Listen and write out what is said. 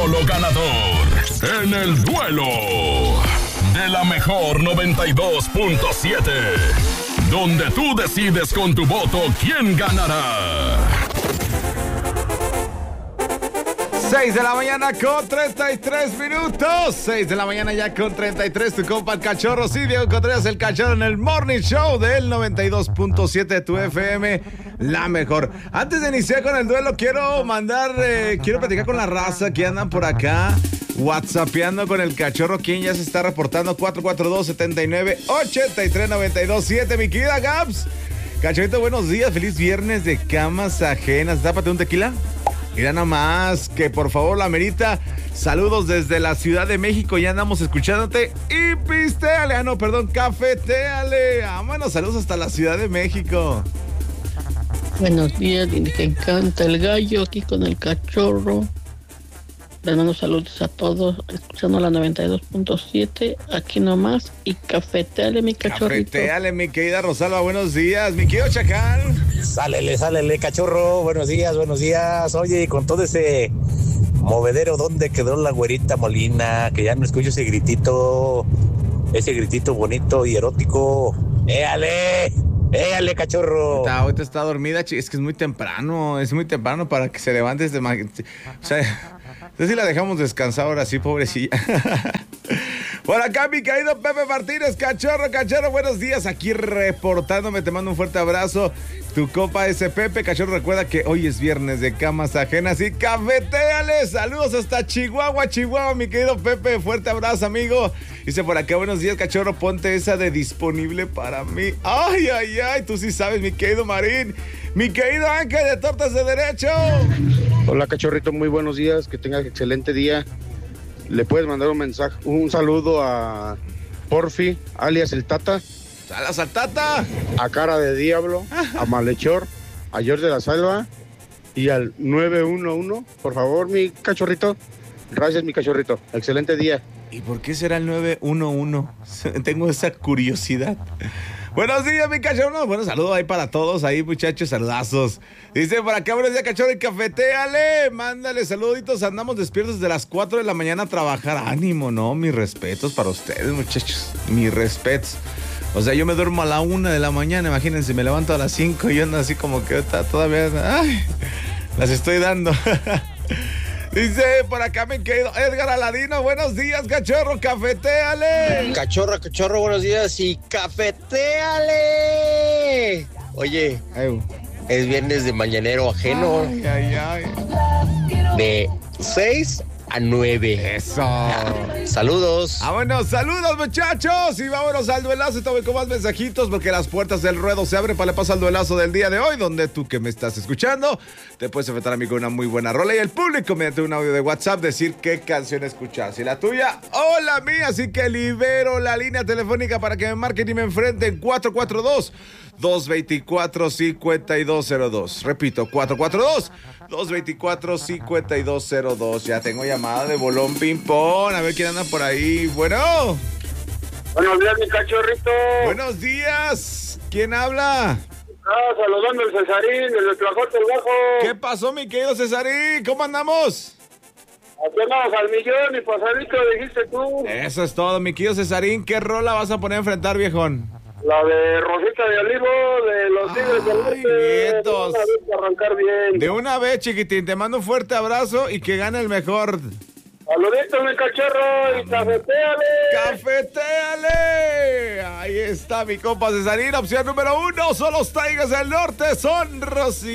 solo ganador en el duelo de la mejor 92.7, donde tú decides con tu voto quién ganará. 6 de la mañana con 33 minutos. 6 de la mañana ya con 33. Tu compa el Cachorro, sí, Diego Contreras, el Cachorro en el Morning Show del 92.7 de tu FM, la mejor. Antes de iniciar con el duelo, quiero platicar con la raza que andan por acá, whatsappeando con el Cachorro. ¿Quién ya se está reportando? 442-79-83-92-7. Mi querida Gabs. Cachorrito, buenos días. Feliz viernes de camas ajenas. Tápate un tequila. Mira nada más, que por favor la merita. Saludos desde la Ciudad de México, ya andamos escuchándote. Y pistéale, cafetéale. Vámonos, saludos hasta la Ciudad de México. Buenos días, te encanta el gallo aquí con el Cachorro. Les mando saludos a todos, escuchando la 92.7, aquí nomás. Y cafetéale, mi Cachorrito. Cafetéale, mi querida Rosalba, buenos días. Mi querido Chacal. Sálele, Cachorro, buenos días. Oye, con todo ese movedero, ¿dónde quedó la güerita Molina? Que ya no escucho ese gritito bonito y erótico. ¡Éale, Cachorro! Ahorita está dormida, es que es muy temprano para que se levante desde... O sea... Entonces sí la dejamos descansar ahora sí, pobrecilla. Por acá, mi querido Pepe Martínez, Cachorro, buenos días. Aquí reportándome, te mando un fuerte abrazo. Tu copa ese Pepe, Cachorro, recuerda que hoy es viernes de camas ajenas y cafetéale. Saludos hasta Chihuahua, mi querido Pepe. Fuerte abrazo, amigo. Dice por acá, buenos días, Cachorro, ponte esa de disponible para mí. Ay, tú sí sabes, mi querido Marín. Mi querido Ángel de Tortas de Derecho. Hola, Cachorrito, muy buenos días, que tengas excelente día. Le puedes mandar un mensaje, un saludo a Porfi, alias el Tata. ¡Salas al Tata! A Cara de Diablo, a Malhechor, a George de la Salva y al 911, por favor, mi Cachorrito. Gracias, mi Cachorrito, excelente día. ¿Y por qué será el 911? Tengo esa curiosidad. Buenos días, mi Cachorro. Bueno, saludos ahí para todos, ahí, muchachos, saludazos. Dice por acá, buenos días, Cachorro, y cafetéale. Mándale saluditos, andamos despiertos desde las 4 de la mañana a trabajar. Ánimo, ¿no? Mis respetos para ustedes, muchachos. Mis respetos. O sea, yo me duermo a la 1 de la mañana, imagínense, me levanto a las 5 y ando así como que todavía... ¡Ay! Las estoy dando. Dice por acá mi querido Edgar Aladino, buenos días, Cachorro, cafetéale. Cachorro, buenos días y cafetéale. Oye, es viernes de mañanero ajeno. Ay. De 6 a 9. Eso. Saludos. Vámonos, saludos, muchachos. Y vámonos al duelazo. Y tomen con más mensajitos porque las puertas del ruedo se abren para le pasar al duelazo del día de hoy, donde tú que me estás escuchando te puedes enfrentar a mí con una muy buena rola y el público mediante un audio de WhatsApp decir qué canción escuchar. Si la tuya o la mía. Así que libero la línea telefónica para que me marquen y me enfrenten. 442-224-5202. Repito, 442-224-5202. Ya tengo llamada de bolón ping-pong. A ver quién anda por ahí. Bueno. Buenos días, mi Cachorrito. Buenos días. ¿Quién habla? Saludando al Cesarín, del Tlajote del Bajo. ¿Qué pasó, mi querido Cesarín? ¿Cómo andamos? Aquí andamos al millón y pasadito, dijiste tú. Eso es todo, mi querido Cesarín. ¿Qué rola vas a poner a enfrentar, viejón? La de Rosita de Olivo, de los Tigres del Norte. Nietos. De una vez para arrancar bien. De una vez, chiquitín. Te mando un fuerte abrazo y que gane el mejor. Saluditos, mi Cachorro, y cafetéale. ¡Cafetéale! Ahí está mi compa Cesarín. Opción número 1. Son los Tigres del Norte. Son Rosita.